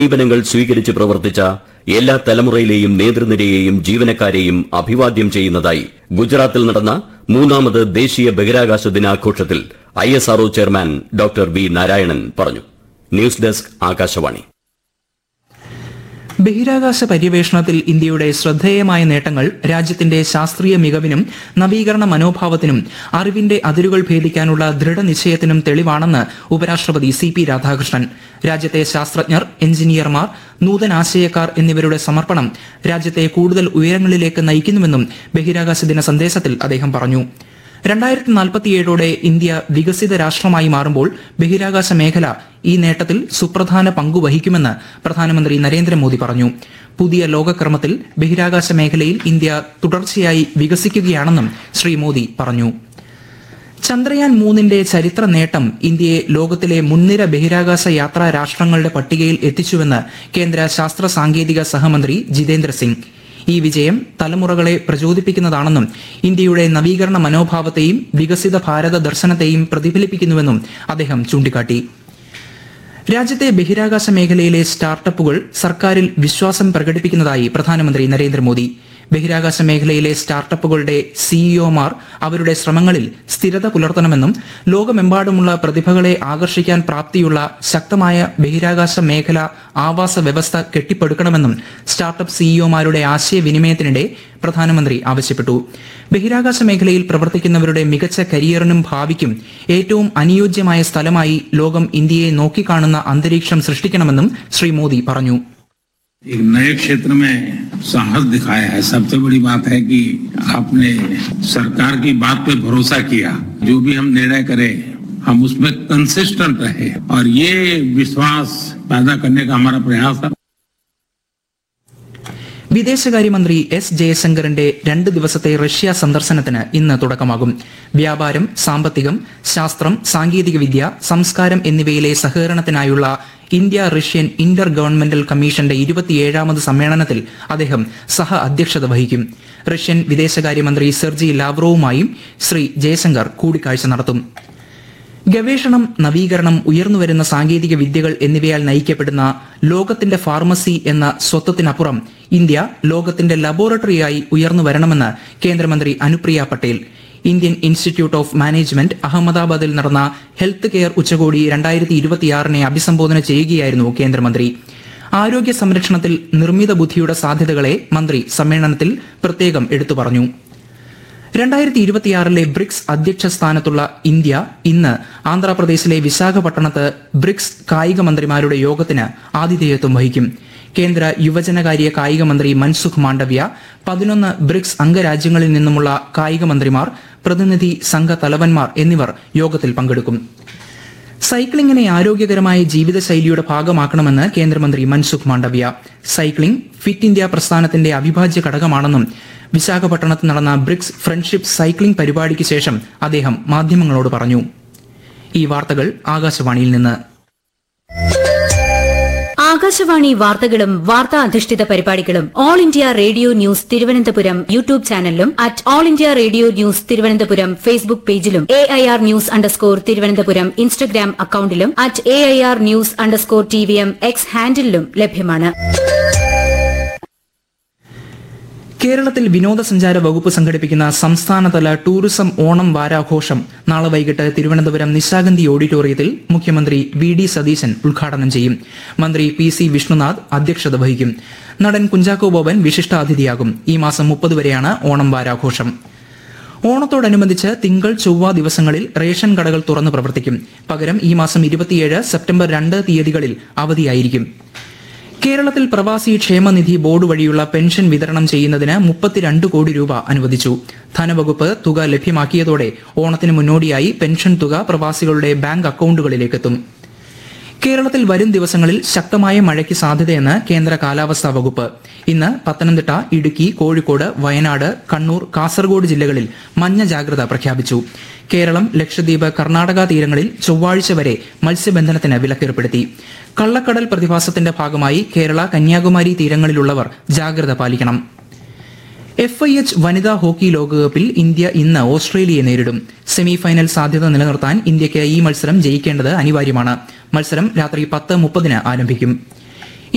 സമീപനങ്ങൾ സ്വീകരിച്ച് പ്രവർത്തിച്ച എല്ലാ തലമുറയിലെയും നേതൃനിരയെയും ജീവനക്കാരെയും അഭിവാദ്യം ചെയ്യുന്നതായി ഗുജറാത്തിൽ നടന്ന 3ാമത് ദേശീയ ബഹിരാകാശ ദിനാഘോഷത്തിൽ ISRO chairman doctor V Narayanan പറഞ്ഞു. News desk Akashvani. ബഹിരാകാശ പര്യവേഷണത്തിൽ ഇന്ത്യയുടെ ശ്രദ്ധേയമായ നേട്ടങ്ങൾ രാജ്യത്തിന്റെ ശാസ്ത്രീയ മികവിനും നവീകരണ മനോഭാവത്തിനും അറിവിന്റെ അതിരുകൾ ഭേദിക്കാനുള്ള ദൃഢനിശ്ചയത്തിനും തെളിവാണെന്ന് ഉപരാഷ്ട്രപതി CP രാധാകൃഷ്ണൻ. രാജ്യത്തെ ശാസ്ത്രജ്ഞർ, എഞ്ചിനീയർമാർ, നൂതനാശയക്കാർ എന്നിവരുടെ സമർപ്പണം രാജ്യത്തെ കൂടുതൽ ഉയരങ്ങളിലേക്ക് നയിക്കുന്നുവെന്നും ബഹിരാകാശ ദിന സന്ദേശത്തിൽ അദ്ദേഹം പറഞ്ഞു. 2047ഓടെ ഇന്ത്യ വികസിത രാഷ്ട്രമായി മാറുമ്പോൾ ബഹിരാകാശ മേഖല ഈ നേട്ടത്തിൽ സുപ്രധാന പങ്കുവഹിക്കുമെന്ന് പ്രധാനമന്ത്രി നരേന്ദ്രമോദി പറഞ്ഞു. പുതിയ ലോകക്രമത്തിൽ ബഹിരാകാശ മേഖലയിൽ ഇന്ത്യ തുടർച്ചയായി വികസിക്കുകയാണെന്നും ശ്രീ മോദി പറഞ്ഞു. ചന്ദ്രയാൻ 3ന്റെ ചരിത്ര നേട്ടം ഇന്ത്യയെ ലോകത്തിലെ മുൻനിര ബഹിരാകാശ യാത്രാ രാഷ്ട്രങ്ങളുടെ പട്ടികയിൽ എത്തിച്ചുവെന്ന് കേന്ദ്ര ശാസ്ത്ര സാങ്കേതിക സഹമന്ത്രി ജിതേന്ദ്ര സിംഗ്. ഈ വിജയം തലമുറകളെ പ്രചോദിപ്പിക്കുന്നതാണെന്നും ഇന്ത്യയുടെ നവീകരണ മനോഭാവത്തെയും വികസിത ഭാരത ദർശനത്തെയും പ്രതിഫലിപ്പിക്കുന്നുവെന്നും അദ്ദേഹം ചൂണ്ടിക്കാട്ടി. രാജ്യത്തെ ബഹിരാകാശ മേഖലയിലെ സ്റ്റാർട്ടപ്പുകൾ സർക്കാരിൽ വിശ്വാസം പ്രകടിപ്പിക്കുന്നതായി പ്രധാനമന്ത്രി നരേന്ദ്രമോദി. ബഹിരാകാശ മേഖലയിലെ സ്റ്റാർട്ടപ്പുകളുടെ സിഇഒമാർ അവരുടെ ശ്രമങ്ങളിൽ സ്ഥിരത പുലർത്തണമെന്നും ലോകമെമ്പാടുമുള്ള പ്രതിഭകളെ ആകർഷിക്കാൻ പ്രാപ്തിയുള്ള ശക്തമായ ബഹിരാകാശ മേഖല ആവാസ വ്യവസ്ഥ കെട്ടിപ്പടുക്കണമെന്നും സ്റ്റാർട്ടപ്പ് സിഇഒമാരുടെ ആശയവിനിമയത്തിനിടെ പ്രധാനമന്ത്രി ആവശ്യപ്പെട്ടു. ബഹിരാകാശ മേഖലയിൽ പ്രവർത്തിക്കുന്നവരുടെ മികച്ച കരിയറിനും ഭാവിക്കും ഏറ്റവും അനുയോജ്യമായ സ്ഥലമായി ലോകം ഇന്ത്യയെ നോക്കിക്കാണുന്ന അന്തരീക്ഷം സൃഷ്ടിക്കണമെന്നും ശ്രീ മോദി പറഞ്ഞു. एक नए क्षेत्र में साहस दिखाया है. सबसे बड़ी बात है कि आपने सरकार की बात पे भरोसा किया. जो भी हम निर्णय करें हम उसमें कंसिस्टेंट रहे और ये विश्वास पैदा करने का हमारा प्रयास है. വിദേശകാര്യമന്ത്രി എസ് ജയശങ്കറിന്റെ 2 ദിവസത്തെ റഷ്യ സന്ദർശനത്തിന് ഇന്ന് തുടക്കമാകും. വ്യാപാരം, സാമ്പത്തികം, ശാസ്ത്രം, സാങ്കേതികവിദ്യ, സംസ്കാരം എന്നിവയിലെ സഹകരണത്തിനായുള്ള ഇന്ത്യ റഷ്യൻ ഇന്റർ ഗവൺമെന്റൽ കമ്മീഷന്റെ 27ാമത് സമ്മേളനത്തിൽ അദ്ദേഹം സഹ അധ്യക്ഷത വഹിക്കും. റഷ്യൻ വിദേശകാര്യമന്ത്രി സെർജി ലാവ്റോവുമായും ശ്രീ ജയശങ്കർ കൂടിക്കാഴ്ച നടത്തും. ഗവേഷണം, നവീകരണം, ഉയർന്നുവരുന്ന സാങ്കേതിക വിദ്യകൾ എന്നിവയാൽ നയിക്കപ്പെടുന്ന ലോകത്തിന്റെ ഫാർമസി എന്ന സ്വത്വത്തിനപ്പുറം ഇന്ത്യ ലോകത്തിന്റെ ലബോറട്ടറിയായി ഉയർന്നുവരണമെന്ന് കേന്ദ്രമന്ത്രി Anupriya Patel. Indian institute of management അഹമ്മദാബാദിൽ നടന്ന ഹെൽത്ത് കെയർ ഉച്ചകോടി 2026 അഭിസംബോധന ചെയ്യുകയായിരുന്നു കേന്ദ്രമന്ത്രി. ആരോഗ്യ സംരക്ഷണത്തിൽ നിർമ്മിത ബുദ്ധിയുടെ സാധ്യതകളെ മന്ത്രി സമ്മേളനത്തിൽ പ്രത്യേകം എടുത്തു പറഞ്ഞു. 2026 ബ്രിക്സ് അധ്യക്ഷ സ്ഥാനത്തുള്ള ഇന്ത്യ ഇന്ന് ആന്ധ്രാപ്രദേശിലെ വിശാഖപട്ടണത്ത് ബ്രിക്സ് കായിക മന്ത്രിമാരുടെ യോഗത്തിന് ആതിഥേയത്വം വഹിക്കും. കേന്ദ്ര യുവജനകാര്യ കായിക മന്ത്രി മൻസുഖ് മാണ്ഡവ്യ, 11 ബ്രിക്സ് അംഗരാജ്യങ്ങളിൽ നിന്നുമുള്ള കായിക മന്ത്രിമാർ, പ്രതിനിധി സംഘ തലവന്മാർ എന്നിവർ യോഗത്തിൽ പങ്കെടുക്കും. സൈക്ലിംഗിനെ ആരോഗ്യകരമായ ജീവിതശൈലിയുടെ ഭാഗമാക്കണമെന്ന് കേന്ദ്രമന്ത്രി Mansukh Mandaviya. Cycling fit India പ്രസ്ഥാനത്തിന്റെ അവിഭാജ്യ ഘടകമാണെന്നും വിശാഖപട്ടണത്ത് നടന്ന ബ്രിക്സ് ഫ്രണ്ട്ഷിപ്പ് സൈക്ലിംഗ് പരിപാടിക്ക് ശേഷം അദ്ദേഹം മാധ്യമങ്ങളോട് പറഞ്ഞു. ഈ വാർത്തകൾ ആകാശവാണിയിൽ നിന്ന്. ആകാശവാണി വാർത്തകളും വാർത്താ അധിഷ്ഠിത പരിപാടികളും all India radio news Thiruvananthapuram YouTube ചാനലിലും at all India radio news Thiruvananthapuram Facebook പേജിലും AIR ന്യൂസ് തിരുവനന്തപുരം ഇൻസ്റ്റഗ്രാം അക്കൌണ്ടിലും at AIR news TVM X ഹാൻഡിലും ലഭ്യമാണ്. കേരളത്തിൽ വിനോദസഞ്ചാര വകുപ്പ് സംഘടിപ്പിക്കുന്ന സംസ്ഥാനതല ടൂറിസം ഓണം വാരാഘോഷം നാളെ വൈകിട്ട് തിരുവനന്തപുരം നിശാഗന്ധി ഓഡിറ്റോറിയത്തിൽ മുഖ്യമന്ത്രി VD സതീശൻ ഉദ്ഘാടനം ചെയ്യും. മന്ത്രി PC വിഷ്ണുനാഥ് അധ്യക്ഷത വഹിക്കും. നടൻ കുഞ്ചാക്കോ ബോബൻ വിശിഷ്ടാതിഥിയാകും. ഈ മാസം 30 വരെയാണ് ഓണം വാരാഘോഷം. ഓണത്തോടനുബന്ധിച്ച് തിങ്കൾ, ചൊവ്വ ദിവസങ്ങളിൽ റേഷൻ കടകൾ തുറന്ന് പ്രവർത്തിക്കും. പകരം ഈ മാസം 27 സെപ്റ്റംബർ 2 തീയതികളിൽ അവധിയായിരിക്കും. കേരളത്തിൽ പ്രവാസി ക്ഷേമനിധി ബോർഡ് വഴിയുള്ള പെൻഷൻ വിതരണം ചെയ്യുന്നതിന് 32 കോടി രൂപ അനുവദിച്ചു. ധനവകുപ്പ് തുക ലഭ്യമാക്കിയതോടെ ഓണത്തിന് മുന്നോടിയായി പെൻഷൻ തുക പ്രവാസികളുടെ ബാങ്ക് അക്കൌണ്ടുകളിലേക്കെത്തും. കേരളത്തിൽ വരും ദിവസങ്ങളിൽ ശക്തമായ മഴയ്ക്ക് സാധ്യതയെന്ന് കേന്ദ്ര കാലാവസ്ഥാ വകുപ്പ്. ഇന്ന് പത്തനംതിട്ട, ഇടുക്കി, കോഴിക്കോട്, വയനാട്, കണ്ണൂർ, കാസർഗോഡ് ജില്ലകളിൽ മഞ്ഞ ജാഗ്രത പ്രഖ്യാപിച്ചു. കേരളം, ലക്ഷദ്വീപ്, കർണാടക തീരങ്ങളിൽ ചൊവ്വാഴ്ച വരെ മത്സ്യബന്ധനത്തിന് വിലക്കേർപ്പെടുത്തി. കള്ളക്കടൽ പ്രതിഭാസത്തിന്റെ ഭാഗമായി കേരള, കന്യാകുമാരി തീരങ്ങളിലുള്ളവർ ജാഗ്രത പാലിക്കണം. FIH വനിതാ ഹോക്കി ലോകകപ്പിൽ ഇന്ത്യ ഇന്ന് ഓസ്ട്രേലിയയെ നേരിടും. സെമിഫൈനൽ സാധ്യത നിലനിർത്താൻ ഇന്ത്യയ്ക്ക് ഈ മത്സരം ജയിക്കേണ്ടത് അനിവാര്യമാണ്. മത്സരം രാത്രി 10:30 ആരംഭിക്കും.